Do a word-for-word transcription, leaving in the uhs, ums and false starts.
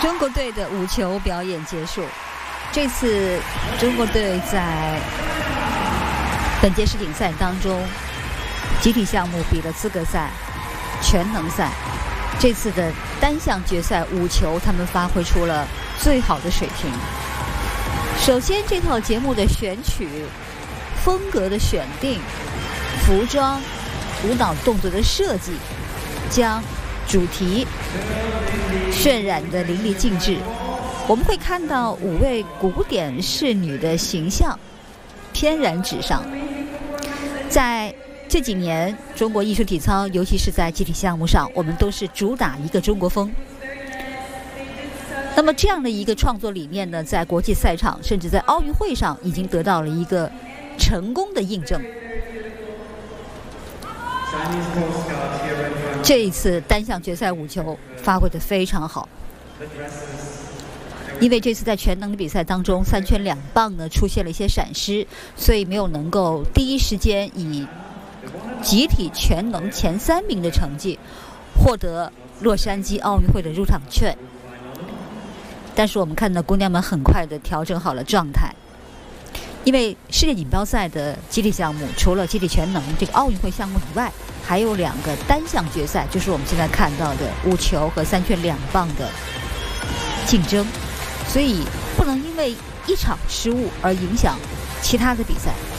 中国队的五球表演结束。这次中国队在本届世锦赛当中，集体项目比了资格赛、全能赛。这次的单项决赛五球，他们发挥出了最好的水平。首先，这套节目的选曲、风格的选定、服装、舞蹈动作的设计，将主题渲染得淋漓尽致。我们会看到五位古典仕女的形象翩然纸上。在这几年，中国艺术体操，尤其是在集体项目上，我们都是主打一个中国风。那么这样的一个创作理念呢，在国际赛场，甚至在奥运会上，已经得到了一个成功的印证。这一次单项决赛五球发挥得非常好，因为这次在全能的比赛当中，三圈两棒呢出现了一些闪失，所以没有能够第一时间以集体全能前三名的成绩获得洛杉矶奥运会的入场券。但是我们看到姑娘们很快的调整好了状态，因为世界锦标赛的集体项目除了集体全能这个奥运会项目以外，还有两个单项决赛，就是我们现在看到的五球和三圈两棒的竞争，所以不能因为一场失误而影响其他的比赛。